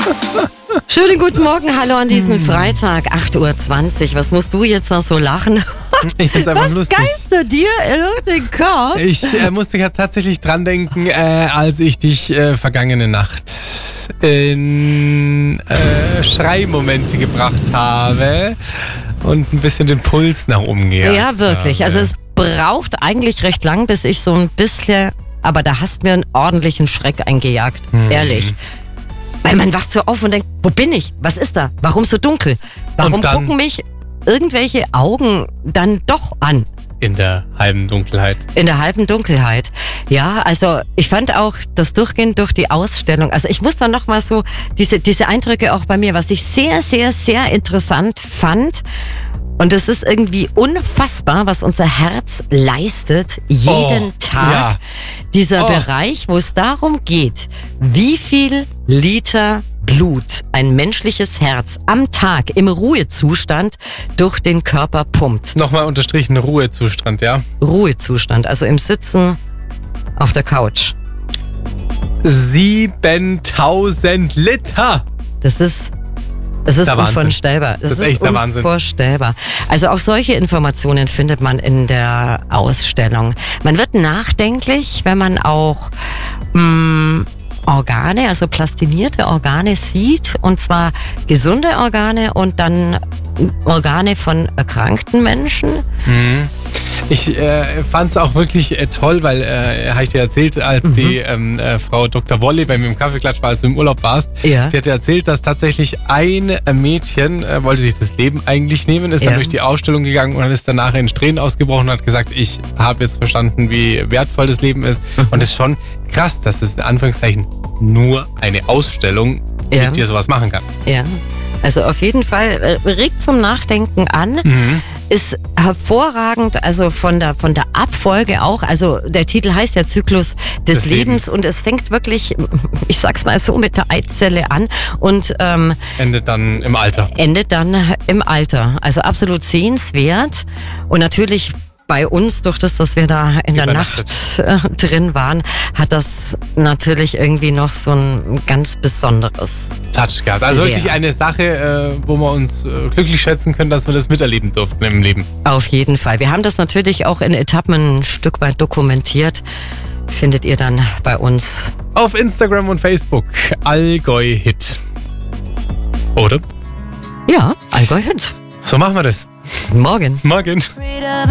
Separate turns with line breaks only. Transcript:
Schönen guten Morgen, hallo an diesem Freitag, 8:20 Uhr. Was musst du jetzt noch so lachen?
Ich find's einfach lustig.
Was geistert dir in den Kopf?
Ich musste ja tatsächlich dran denken, als ich dich vergangene Nacht in Schreimomente gebracht habe und ein bisschen den Puls nach oben gejagt
Ja, wirklich.
habe.
Also es braucht eigentlich recht lang, bis ich so ein bisschen, aber da hast mir einen ordentlichen Schreck eingejagt, ehrlich. Weil man wacht so auf und denkt, wo bin ich? Was ist da? Warum so dunkel? Warum
Und dann-
gucken mich irgendwelche Augen dann doch an?
In der halben Dunkelheit.
In der halben Dunkelheit. Ja, also ich fand auch das Durchgehen durch die Ausstellung, also ich muss dann nochmal so diese Eindrücke auch bei mir, was ich sehr, sehr, sehr interessant fand. Und es ist irgendwie unfassbar, was unser Herz leistet, jeden Tag.
ja.
Dieser Bereich, wo es darum geht, wie viel Liter Blut ein menschliches Herz am Tag im Ruhezustand durch den Körper pumpt.
Nochmal unterstrichen, Ruhezustand, ja?
Ruhezustand, also im Sitzen auf der Couch.
7000 Liter!
Das ist
Der Wahnsinn.
unvorstellbar.
Das ist echt der Wahnsinn.
Unvorstellbar. Also auch solche Informationen findet man in der Ausstellung. Man wird nachdenklich, wenn man auch Organe, also plastinierte Organe sieht, und zwar gesunde Organe und dann Organe von erkrankten Menschen.
Ich fand's auch wirklich toll, weil, habe ich dir erzählt, als die Frau Dr. Wolle bei mir im Kaffeeklatsch war, als du im Urlaub warst,
Ja.
die hat erzählt, dass tatsächlich ein Mädchen wollte sich das Leben eigentlich nehmen, ist dann
Ja.
durch die Ausstellung gegangen und dann ist danach in Tränen ausgebrochen und hat gesagt, ich habe jetzt verstanden, wie wertvoll das Leben ist. Und es ist schon krass, dass es in Anführungszeichen nur eine Ausstellung
Ja.
mit dir sowas machen kann.
Ja, also auf jeden Fall regt zum Nachdenken an. Ist hervorragend, also von der Abfolge auch. Also der Titel heißt ja Zyklus des Lebens und es fängt wirklich, ich sag's mal so, mit der Eizelle an und
Endet dann im Alter.
endet dann im Alter. Also absolut sehenswert und natürlich bei uns, durch das, dass wir da in der
Übernachtet.
Nacht drin waren, hat das natürlich irgendwie noch so ein ganz besonderes.
Touch gehabt. Also
Ja.
wirklich eine Sache, wo wir uns glücklich schätzen können, dass wir das miterleben durften im Leben.
Auf jeden Fall. Wir haben das natürlich auch in Etappen ein Stück weit dokumentiert. Findet ihr dann bei uns.
Auf Instagram und Facebook Allgäu Hit. Oder?
Ja, Allgäu Hit.
So machen wir das.
Morgen.
Morgen.